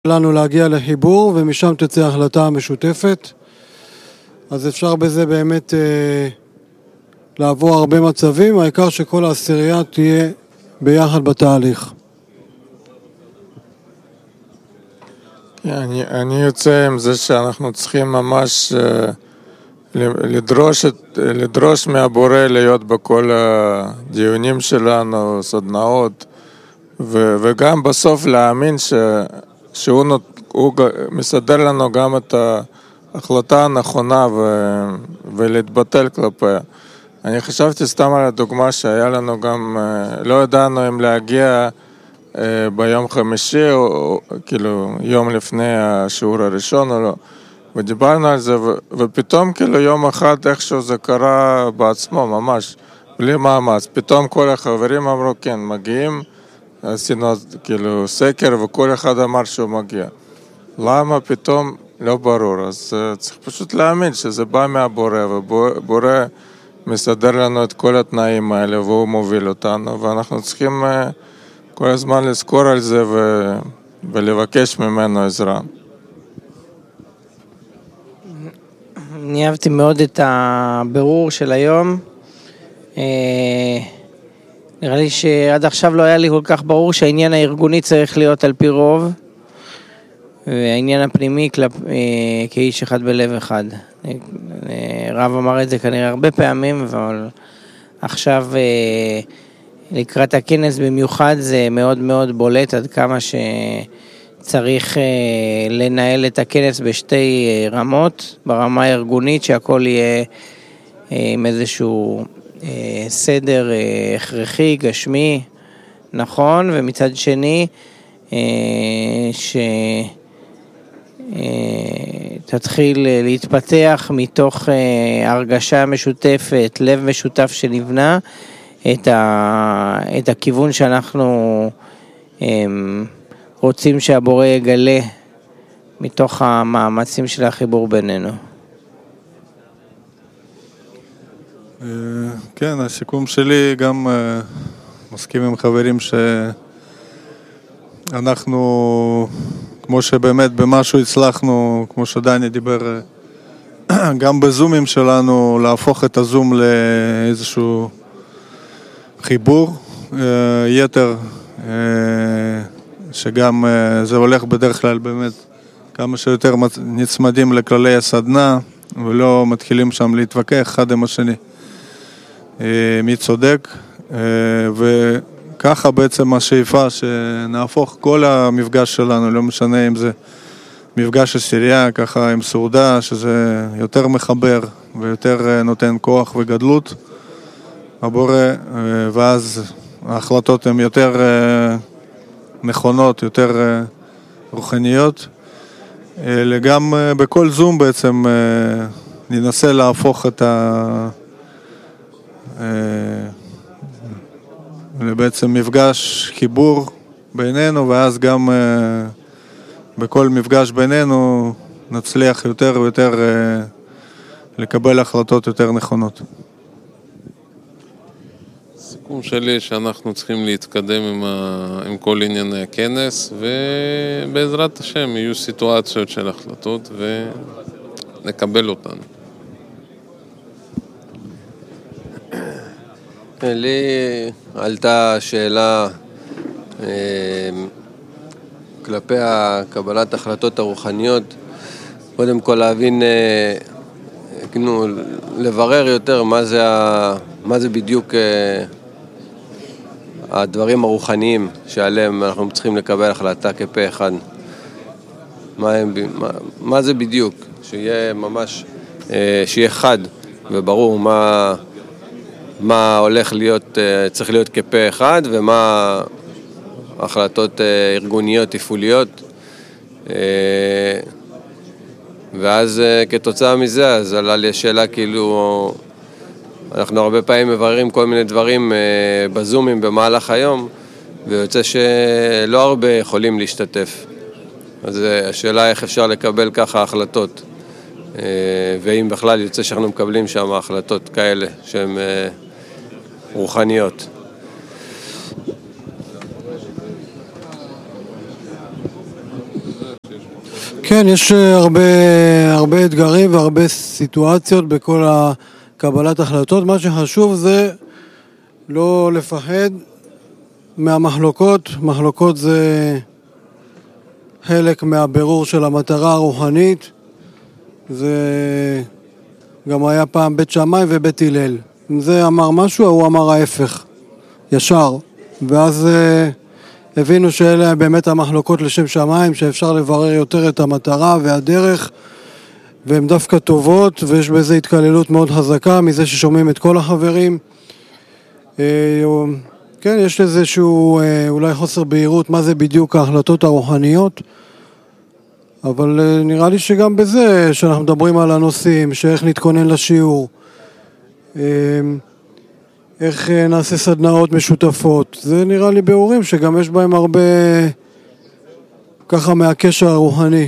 לנו להגיע לחיבור ומשם תצא החלטה משותפת. אז אפשר בזה באמת לעבור הרבה מצבים, העיקר שכל העשירייה תהיה ביחד בתהליך. אני יוצא עם זה שאנחנו צריכים ממש לדרוש מהבורא להיות בכל הדיונים שלנו, סדנאות, וגם בסוף להאמין שהוא מסדר לנו גם את ההחלטה הנכונה ולהתבטל כלפיה. אני חשבתי סתם על הדוגמה שהיה לנו גם, לא ידענו אם להגיע ביום חמישי או כאילו יום לפני השיעור הראשון או לא, ודיברנו על זה ופתאום כאילו יום אחד איכשהו זה קרה בעצמו ממש בלי מאמץ. פתאום כל החברים אמרו כן מגיעים, עשינו כאילו סקר וכל אחד אמר שהוא מגיע. למה פתאום? לא ברור. אז צריך פשוט להאמין שזה בא מהבורא, ובורא מסדר לנו את כל התנאים האלה והוא מוביל אותנו, ואנחנו צריכים כל הזמן לזכור על זה ולבקש ממנו עזרה. אני אהבתי מאוד את הבירור של היום. נראה לי שעד עכשיו לא היה לי כל כך ברור שהעניין הארגוני צריך להיות על פי רוב, והעניין הפנימי כאיש אחד בלב אחד. רב אמר את זה כנראה הרבה פעמים, אבל עכשיו לקראת הכנס במיוחד זה מאוד מאוד בולט עד כמה שצריך לנהל את הכנס בשתי רמות, ברמה הארגונית שהכל יהיה עם איזשהו סדר הכרחי, גשמי, נכון, ומצד שני שתתחיל להתפתח מתוך הרגשה משותפת, לב משותף שנבנה, את הכיוון שאנחנו רוצים שהבורא יגלה מתוך המאמצים של החיבור בינינו. כן, הסיכום שלי גם מסכים עם חברים שאנחנו, כמו שבאמת במשהו הצלחנו, כמו שדני דיבר, גם בזומים שלנו, להפוך את הזום לאיזשהו חיבור יתר, שגם זה הולך בדרך כלל באמת כמה שיותר נצמדים לכללי הסדנה, ולא מתחילים שם להתווכח אחד עם השני. מי צודק, וככה בעצם השאיפה שנהפוך כל המפגש שלנו, לא משנה אם זה מפגש עשירייה, ככה עם סעודה, שזה יותר מחבר ויותר נותן כוח וגדלות הבורא, ואז ההחלטות הן יותר נכונות, יותר רוחניות. גם בכל זום בעצם ננסה להפוך את בעצם מפגש חיבור בינינו, ואז גם בכל מפגש בינינו נצליח יותר ויותר לקבל החלטות יותר נכונות. הסיכום שלי שאנחנו צריכים להתקדם עם כל ענייני הכנס, ובעזרת השם יהיו סיטואציות של החלטות ונקבל אותן. לי עלתה שאלה כלפי קבלת החלטות הרוחניות, קודם כל להבין, לברר יותר מה זה בדיוק הדברים הרוחניים שעליהם אנחנו צריכים לקבל החלטה כפה אחד. מה זה בדיוק? שיהיה ממש, שיהיה חד וברור מה הולך להיות, צריך להיות כפה אחד, ומה החלטות ארגוניות, תפעוליות. ואז כתוצאה מזה, אז עלה לי השאלה כאילו, אנחנו הרבה פעמים מבררים כל מיני דברים בזומים במהלך היום, ויוצא שלא הרבה יכולים להשתתף. אז השאלה איך אפשר לקבל ככה החלטות, ואם בכלל יוצא שאנחנו מקבלים שם החלטות כאלה שהן רוחניות. כן, יש הרבה אתגרים והרבה סיטואציות בכל קבלת החלטות. מה שחשוב זה לא לפחד מהמחלוקות. מחלוקות זה חלק מהבירור של המטרה הרוחנית. זה גם היה פעם בית שמאי ובית הלל. אם זה אמר משהו, הוא אמר ההפך, ישר. ואז הבינו שאלה באמת המחלוקות לשם שמיים, שאפשר לברר יותר את המטרה והדרך, והן דווקא טובות, ויש בזה התקללות מאוד חזקה מזה ששומעים את כל החברים. כן, יש איזשהו אולי חוסר בהירות מה זה בדיוק ההחלטות הרוחניות, אבל נראה לי שגם בזה שאנחנו מדברים על הנושאים, שאיך נתכונן לשיעור, איך נעשה סדנאות משותפות, זה נראה לי ביאורים שגם יש בהם הרבה ככה מהקשר הרוחני.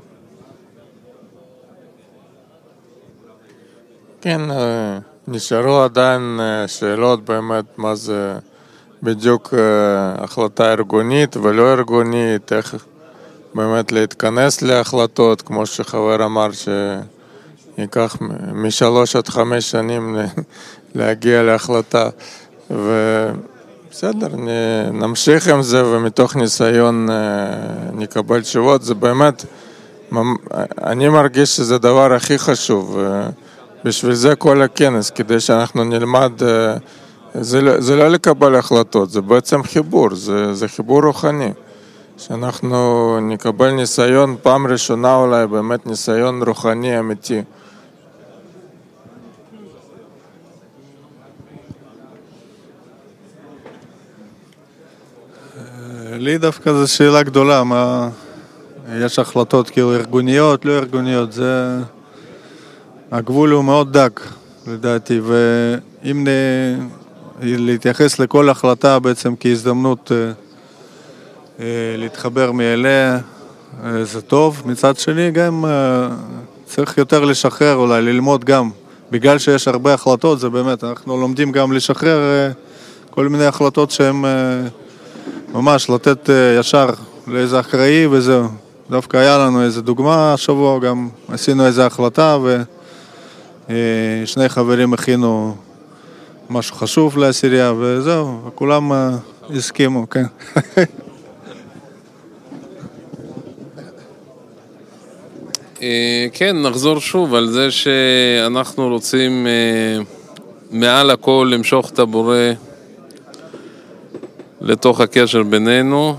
כן, נשארו עדיין שאלות באמת מה זה בדיוק החלטה ארגונית ולא ארגונית, איך באמת להתכנס להחלטות, כמו שחבר אמר שייקח מ3 עד 5 שנים להגיע להחלטה, ובסדר, נמשיך עם זה ומתוך ניסיון נקבל תשובות. זה באמת, אני מרגיש שזה דבר הכי חשוב, בשביל זה כל הכנס, כדי שאנחנו נלמד, זה לא לקבל החלטות, זה בעצם חיבור, זה חיבור רוחני, שאנחנו נקבל ניסיון, פעם ראשונה אולי באמת ניסיון רוחני אמיתי. לי דווקא זו שאלה גדולה, מה יש החלטות כאילו ארגוניות, לא ארגוניות, זה הגבול הוא מאוד דק לדעתי, ואם להתייחס לכל החלטה בעצם כהזדמנות להתחבר מאליה, זה טוב. מצד שני גם צריך יותר לשחרר, אולי ללמוד גם, בגלל שיש הרבה החלטות, זה באמת, אנחנו לומדים גם לשחרר כל מיני החלטות שהן ממש לתת ישר לאיזה אחראי וזהו. דווקא היה לנו איזה דוגמה השבוע, גם עשינו איזה החלטה ושני חברים הכינו משהו חשוב לעשירייה וזהו, וכולם הסכימו, כן. כן, נחזור שוב על זה שאנחנו רוצים מעל הכל למשוך את הבורא לתוך הקשר בינינו,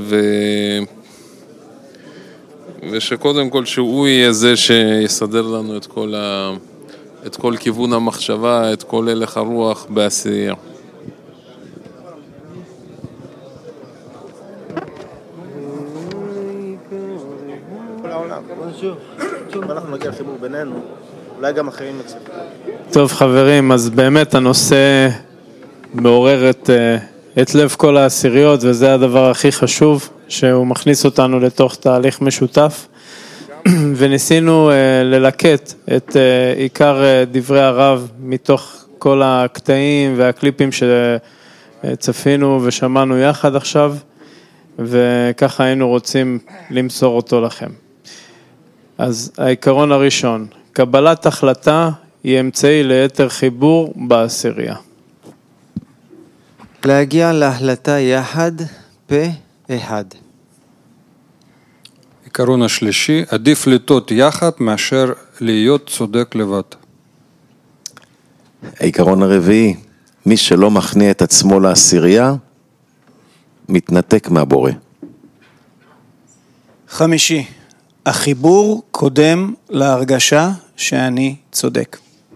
ושקודם כל שהוא יהיה זה שיסדר לנו את כל כיוון המחשבה, את כל הלך הרוח בעשייה. אנחנו נגיע לחיבור בינינו, אולי גם אחרים יצליחו. טוב חברים, אז באמת הנושא מעורר את לב כל העשיריות, וזה הדבר הכי חשוב, שהוא מכניס אותנו לתוך תהליך משותף, וניסינו ללקט את עיקר דברי הרב מתוך כל הקטעים והקליפים שצפינו ושמענו יחד עכשיו, וככה היינו רוצים למסור אותו לכם. אז העיקרון הראשון, קבלת החלטה היא אמצעי ליתר חיבור בעשירייה. להגיע להחלטה יחד פה אחד. עיקרון השלישי, עדיף לטעות יחד מאשר להיות צודק לבד. העיקרון הרביעי, מי שלא מכניע את עצמו לעשירייה, מתנתק מהבורא. חמישי, החיבור קודם להרגשה שאני צודק.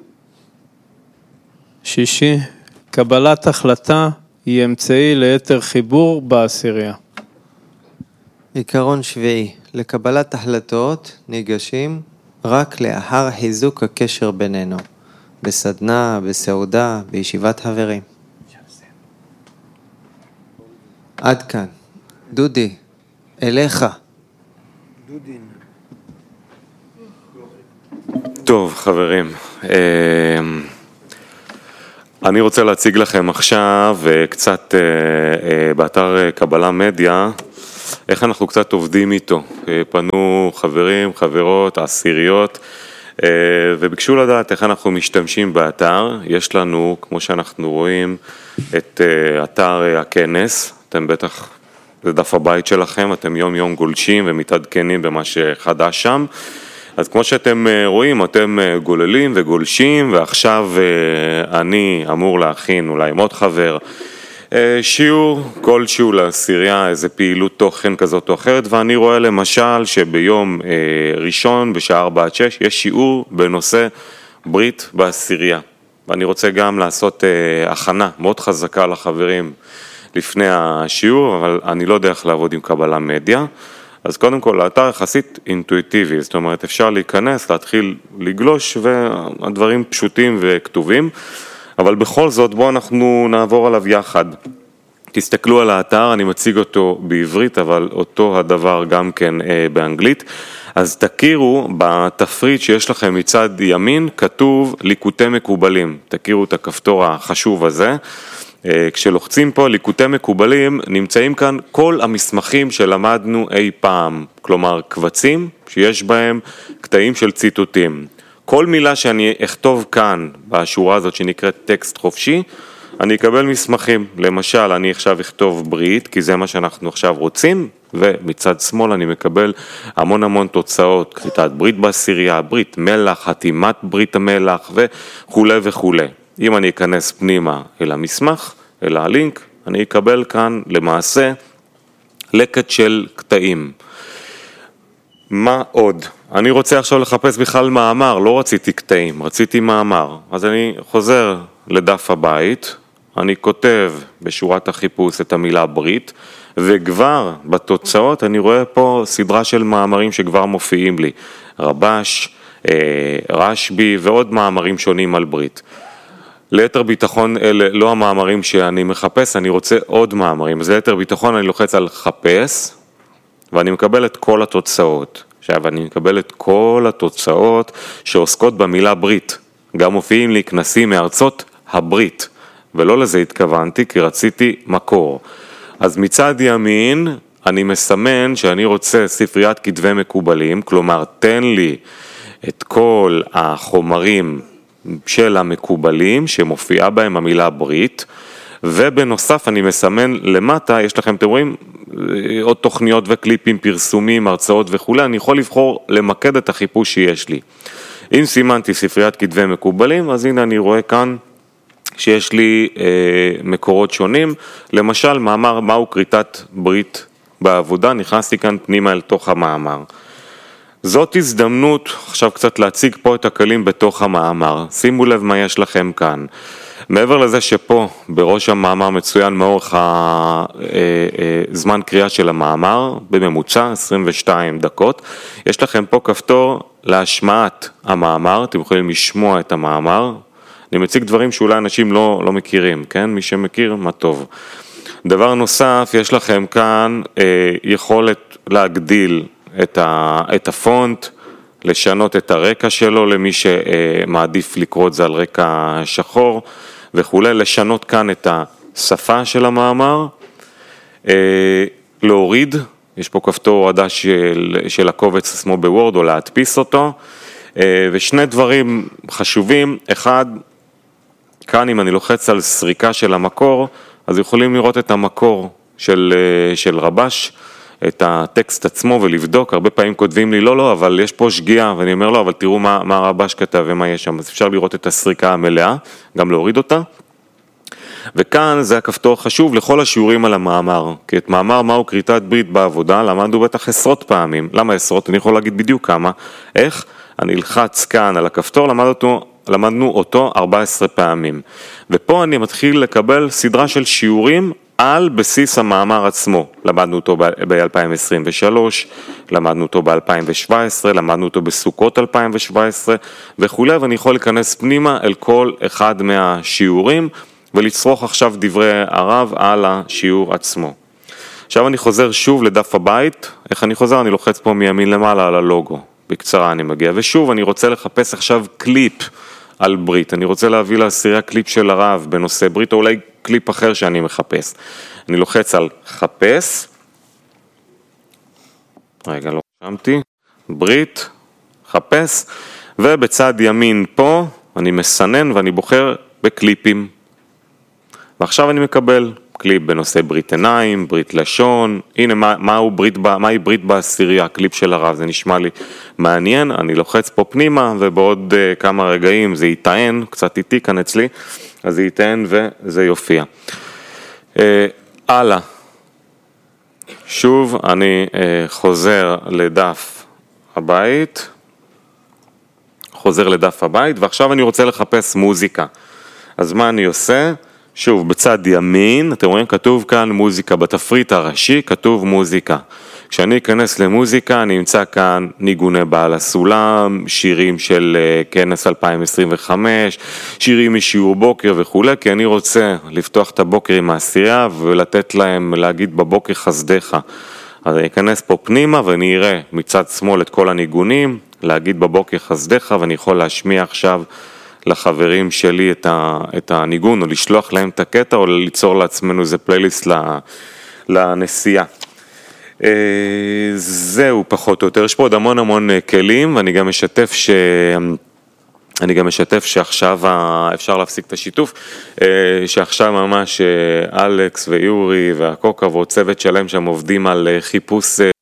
שישי, קבלת החלטה היא אמצעי ליתר חיבור בעשירייה. עיקרון שביעי, לקבלת החלטות ניגשים רק לאחר חיזוק הקשר בינינו, בסדנה, בסעודה, בישיבת חברים. עד כאן. דודי, אליך. טוב חברים, אני רוצה להציג לכם עכשיו קצת באתר קבלה מדיה איך אנחנו קצת עובדים איתו. פנו חברים, חברות, עשיריות, וביקשו לדעת איך אנחנו משתמשים באתר. יש לנו, כמו שאנחנו רואים, את אתר הכנס. אתם בטח, זה דף הבית שלכם, אתם יום יום גולשים ומתעדכנים במה שחדש שם. אז כמו שאתם רואים, אתם גוללים וגולשים, ועכשיו אני אמור להכין אולי עם עוד חבר שיעור כלשהו לעשירייה, איזה פעילות תוכן כזאת או אחרת, ואני רואה למשל שביום ראשון בשעה 4-6 יש שיעור בנושא ברית בעשירייה. ואני רוצה גם לעשות הכנה מאוד חזקה לחברים לפני השיעור, אבל אני לא יודע איך לעבוד עם קבלה מדיה. אז קודם כל, האתר יחסית אינטואיטיבי, זאת אומרת, אפשר להיכנס, להתחיל לגלוש, והדברים פשוטים וכתובים, אבל בכל זאת, בואו אנחנו נעבור עליו יחד. תסתכלו על האתר, אני מציג אותו בעברית, אבל אותו הדבר גם כן באנגלית. אז תכירו בתפריט שיש לכם מצד ימין, כתוב ליקוטי מקובלים. תכירו את הכפתור החשוב הזה. כשלוחצים פה ליקוטי מקובלים, נמצאים כאן כל המסמכים שלמדנו אי פעם, כלומר קבצים שיש בהם קטעים של ציטוטים. כל מילה שאני אכתוב כאן בשורה הזאת שנקראת טקסט חופשי, אני אקבל מסמכים. למשל, אני עכשיו אכתוב ברית, כי זה מה שאנחנו עכשיו רוצים, ומצד שמאל אני מקבל המון תוצאות, כריתת ברית בעשירייה, ברית מלח, חתימת ברית המלח וכו' וכו'. אם אני אכנס פנימה אל המסמך, אל הלינק, אני אקבל כאן למעשה לקט של קטעים. מה עוד? אני רוצה עכשיו לחפש בכלל מאמר, לא רציתי קטעים, רציתי מאמר. אז אני חוזר לדף הבית, אני כותב בשורת החיפוש את המילה ברית, וכבר בתוצאות אני רואה פה סדרה של מאמרים שכבר מופיעים לי. רבש, רשבי ועוד מאמרים שונים על ברית. ליתר ביטחון אלה לא המאמרים שאני מחפש, אני רוצה עוד מאמרים. אז ליתר ביטחון אני לוחץ על חפש, ואני מקבל את כל התוצאות. עכשיו אני מקבל את כל התוצאות שעוסקות במילה ברית. גם מופיעים לי כנסים מארצות הברית, ולא לזה התכוונתי כי רציתי מקור. אז מצד ימין אני מסמן שאני רוצה ספריית כתבי מקובלים, כלומר תן לי את כל החומרים של המקובלים שמופיעה בהם המילה ברית, ובנוסף אני מסמן למטה, יש לכם, אתם רואים, עוד תוכניות וקליפים, פרסומים, הרצאות וכו', אני יכול לבחור למקד את החיפוש שיש לי. אם סימנתי ספריית כתבי מקובלים, אז הנה אני רואה כאן שיש לי מקורות שונים, למשל מאמר מהו כריתת ברית בעבודה, נכנסתי כאן פנימה אל תוך המאמר. זאת הזדמנות עכשיו קצת להציג פה את הכלים בתוך המאמר. שימו לב מה יש לכם כאן. מעבר לזה שפה בראש המאמר מצוין מאורך זמן קריאה של המאמר, בממוצע 22 דקות. יש לכם פה כפתור להשמעת המאמר, אתם יכולים לשמוע את המאמר. אני מציג דברים שאולי אנשים לא מכירים, כן? מי שמכיר, מה טוב. דבר נוסף, יש לכם כאן יכולת להגדיל את הפונט, לשנות את הרקע שלו למי שמעדיף לקרוא את זה על רקע שחור וכו', לשנות כאן את השפה של המאמר, להוריד, יש פה כפתור הורדה של הקובץ עצמו בוורד או להדפיס אותו, ושני דברים חשובים, אחד, כאן אם אני לוחץ על סריקה של המקור, אז יכולים לראות את המקור של רבש, את הטקסט עצמו ולבדוק, הרבה פעמים כותבים לי לא, אבל יש פה שגיאה, ואני אומר לא, אבל תראו מה רבש כתב ומה יש שם, אז אפשר לראות את הסריקה המלאה, גם להוריד אותה. וכאן זה הכפתור חשוב לכל השיעורים על המאמר, כי את מאמר מהו כריתת ברית בעבודה, למדנו בטח עשרות פעמים. למה עשרות? אני יכול להגיד בדיוק כמה. איך? אני אלחץ כאן על הכפתור, למדנו אותו 14 פעמים. ופה אני מתחיל לקבל סדרה של שיעורים על בסיס המאמר עצמו. למדנו אותו ב-2023, למדנו אותו ב-2017, למדנו אותו בסוכות 2017 וכו', ואני יכול להיכנס פנימה אל כל אחד מהשיעורים ולצרוך עכשיו דברי הרב על השיעור עצמו. עכשיו אני חוזר שוב לדף הבית. איך אני חוזר? אני לוחץ פה מימין למעלה על הלוגו. בקצרה אני מגיע. ושוב אני רוצה לחפש עכשיו קליפ על ברית. אני רוצה להביא לעשירייה קליפ של הרב בנושא ברית, או אולי קליפ אחר שאני מחפש. אני לוחץ על חפש, רגע, לא רשמתי, ברית, חפש, ובצד ימין פה אני מסנן ואני בוחר בקליפים. ועכשיו אני מקבל קליפ בנושא ברית עיניים, ברית לשון, הנה מהי ברית בעשירייה, הקליפ של הרב, זה נשמע לי מעניין, אני לוחץ פה פנימה ובעוד כמה רגעים זה יטען, קצת איטי כאן אצלי, אז זה יטען וזה יופיע. הלאה, שוב אני חוזר לדף הבית, ועכשיו אני רוצה לחפש מוזיקה. אז מה אני עושה? שוב, בצד ימין, אתם רואים, כתוב כאן מוזיקה, בתפריט הראשי כתוב מוזיקה. כשאני אכנס למוזיקה, אני אמצא כאן ניגוני בעל הסולם, שירים של כנס 2025, שירים משיעור בוקר וכו', כי אני רוצה לפתוח את הבוקר עם העשירייה ולתת להם להגיד בבוקר חסדך. אז אני אכנס פה פנימה ואני אראה מצד שמאל את כל הניגונים, להגיד בבוקר חסדך, ואני יכול להשמיע עכשיו לחברים שלי את הניגון, או לשלוח להם את הקטע, או ליצור לעצמנו איזה פלייליסט לנסיעה. זהו פחות או יותר, יש פה עוד המון כלים, ואני גם משתף שעכשיו אפשר להפסיק את השיתוף, שעכשיו ממש אלכס ויורי והקוקה ועוד צוות שלהם שם עובדים על חיפוש